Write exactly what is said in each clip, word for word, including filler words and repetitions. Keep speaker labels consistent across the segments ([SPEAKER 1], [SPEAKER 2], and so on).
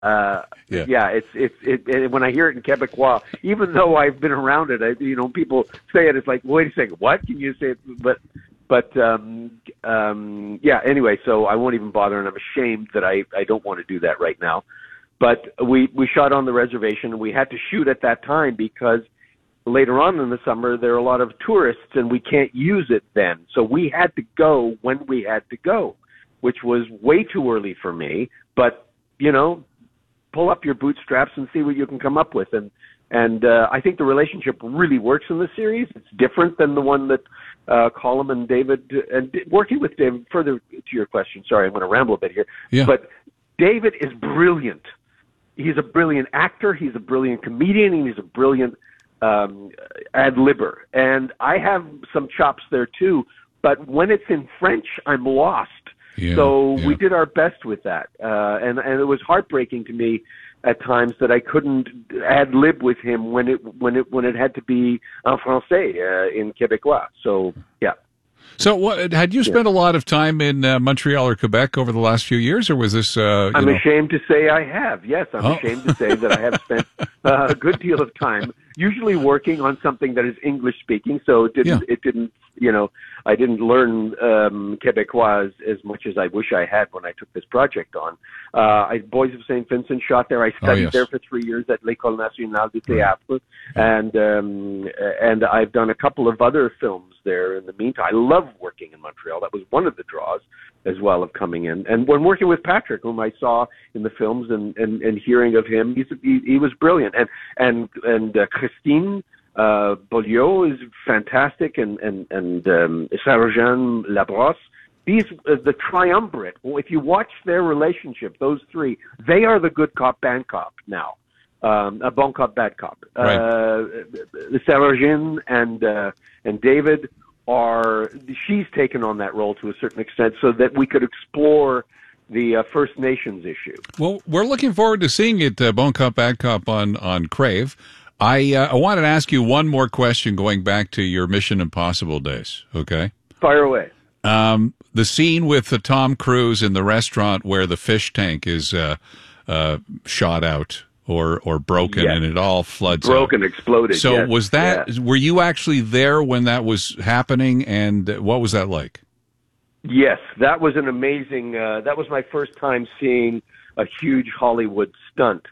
[SPEAKER 1] Uh,
[SPEAKER 2] yeah.
[SPEAKER 1] yeah, it's it's it, it. When I hear it in Quebecois, even though I've been around it, I, you know, people say it. It's like, wait a second, what? Can you say it? But but um, um, yeah. Anyway, so I won't even bother, and I'm ashamed that I I don't want to do that right now. But we we shot on the reservation, and we had to shoot at that time because later on in the summer there are a lot of tourists, and we can't use it then. So we had to go when we had to go, which was way too early for me. But you know. Pull up your bootstraps and see what you can come up with. And and uh, I think the relationship really works in the series. It's different than the one that uh, Colm and David, and working with David, further to your question, sorry, I'm going to ramble a bit here,
[SPEAKER 2] yeah.
[SPEAKER 1] but David is brilliant. He's a brilliant actor, he's a brilliant comedian, and he's a brilliant um, ad-libber. And I have some chops there too, but when it's in French, I'm lost.
[SPEAKER 2] Yeah,
[SPEAKER 1] so
[SPEAKER 2] yeah.
[SPEAKER 1] we did our best with that, uh, and and it was heartbreaking to me at times that I couldn't ad lib with him when it when it when it had to be en français uh, in Quebecois. So yeah.
[SPEAKER 2] So what had you spent yeah. a lot of time in uh, Montreal or Quebec over the last few years, or was this? Uh,
[SPEAKER 1] I'm
[SPEAKER 2] know...
[SPEAKER 1] ashamed to say I have. Yes, I'm oh. ashamed to say that I have spent uh, a good deal of time, usually working on something that is English speaking. So it didn't. Yeah. It didn't. You know, I didn't learn um, Quebecois as, as much as I wish I had when I took this project on. Uh, I, Boys of Saint Vincent shot there. I studied
[SPEAKER 2] oh, yes.
[SPEAKER 1] there for three years at l'École Nationale du Théâtre, right. and um, and I've done a couple of other films there in the meantime. I love working in Montreal. That was one of the draws as well of coming in. And when working with Patrick, whom I saw in the films and, and, and hearing of him, he's, he, he was brilliant. And and and uh, Christine Uh, Beaulieu is fantastic, and and and um, Sarah-Jeanne Labrosse. These uh, the triumvirate. Well, if you watch their relationship, those three, they are the good cop, bad cop now. Um, a bon cop, bad cop.
[SPEAKER 2] Right.
[SPEAKER 1] Uh, Sarah-Jeanne and uh, and David are. She's taken on that role to a certain extent, so that we could explore the uh, First Nations issue.
[SPEAKER 2] Well, we're looking forward to seeing it, uh, Bon Cop, Bad Cop on on Crave. I uh, I wanted to ask you one more question going back to your Mission Impossible days, okay?
[SPEAKER 1] Fire away.
[SPEAKER 2] Um, the scene with the Tom Cruise in the restaurant where the fish tank is uh, uh, shot out or or broken yes. and it all floods
[SPEAKER 1] broken,
[SPEAKER 2] out.
[SPEAKER 1] exploded.
[SPEAKER 2] So
[SPEAKER 1] yes.
[SPEAKER 2] was that,
[SPEAKER 1] yeah.
[SPEAKER 2] were you actually there when that was happening, and what was that like?
[SPEAKER 1] Yes, that was an amazing, uh, that was my first time seeing a huge Hollywood stunt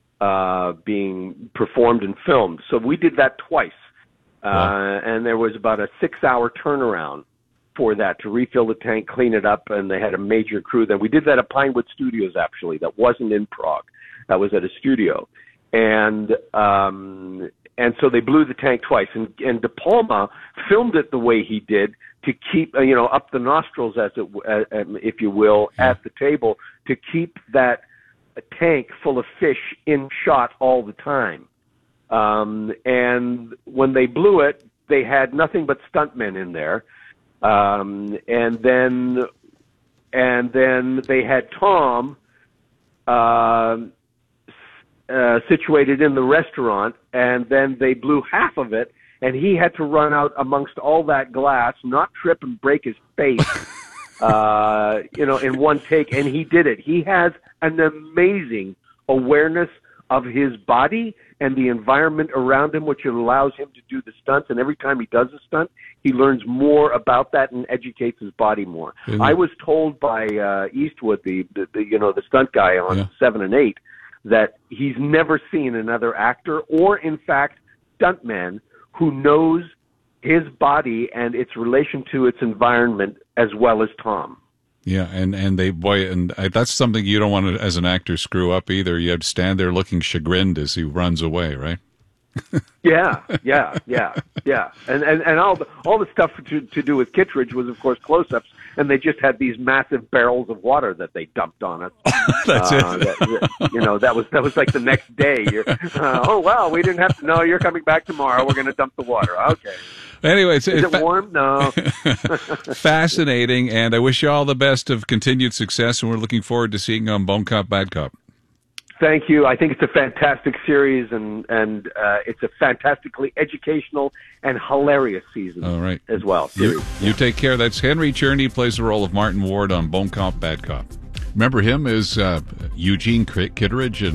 [SPEAKER 1] uh, being performed and filmed. So we did that twice. Uh, wow. And there was about a six hour turnaround for that to refill the tank, clean it up. And they had a major crew that we did that at Pinewood Studios, actually. That wasn't in Prague. That was at a studio. And, um, and so they blew the tank twice. And, and De Palma filmed it the way he did to keep, uh, you know, up the nostrils, as it, uh, if you will, yeah. at the table, to keep that a tank full of fish in shot all the time. Um, and when they blew it, they had nothing but stuntmen in there. Um, and then, and then they had Tom, uh, uh, situated in the restaurant, and then they blew half of it, and he had to run out amongst all that glass, not trip and break his face, uh, you know, in one take, and he did it. He has an amazing awareness of his body and the environment around him, which allows him to do the stunts. And every time he does a stunt, he learns more about that and educates his body more. Mm-hmm. I was told by uh, Eastwood, the, the, the you know the stunt guy on yeah. seven and eight, that he's never seen another actor or, in fact, stuntman who knows his body and its relation to its environment as well as Tom.
[SPEAKER 2] Yeah, and, and they, boy, and that's something you don't want to, as an actor, screw up either. You have to stand there looking chagrined as he runs away, right?
[SPEAKER 1] yeah, yeah, yeah, yeah. And, and, and all the, all the stuff to, to do with Kittredge was, of course, close-ups, and they just had these massive barrels of water that they dumped on us.
[SPEAKER 2] That's
[SPEAKER 1] uh,
[SPEAKER 2] it.
[SPEAKER 1] that, that, you know, that was that was like the next day. You're, uh, oh, wow, we didn't have to, no, you're coming back tomorrow. We're going to dump the water. Okay.
[SPEAKER 2] Anyway, it's,
[SPEAKER 1] is
[SPEAKER 2] it's
[SPEAKER 1] it warm? No.
[SPEAKER 2] Fascinating, and I wish you all the best of continued success, and we're looking forward to seeing um, Bon Cop, Bad Cop.
[SPEAKER 1] Thank you. I think it's a fantastic series, and and uh, it's a fantastically educational and hilarious season.
[SPEAKER 2] All right.
[SPEAKER 1] As well.
[SPEAKER 2] You, you take care. That's Henry Czerny, plays the role of Martin Ward on Bon Cop, Bad Cop. Remember him as uh, Eugene Kitteridge in